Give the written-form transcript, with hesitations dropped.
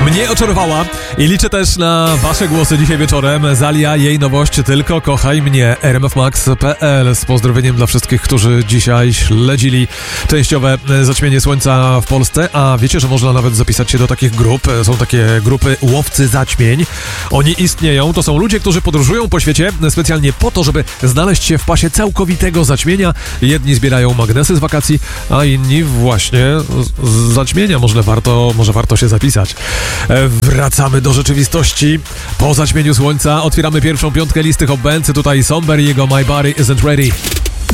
Mnie oczarowała i liczę też na wasze głosy dzisiaj wieczorem. Zalia, jej nowość Tylko kochaj mnie. rmfmax.pl z pozdrowieniem dla wszystkich, którzy dzisiaj śledzili częściowe zaćmienie słońca w Polsce. A wiecie, że można nawet zapisać się do takich grup. Są takie grupy łowcy zaćmień. Oni istnieją. To są ludzie, którzy podróżują po świecie specjalnie po to, żeby znaleźć się w pasie całkowitego zaćmienia. Jedni zbierają magnesy z wakacji, a inni właśnie z zaćmienia. Może warto się zapisać. Wracamy do rzeczywistości. Po zaćmieniu słońca otwieramy pierwszą piątkę listy Hot Bands. Tutaj Somber i jego My Body Isn't Ready.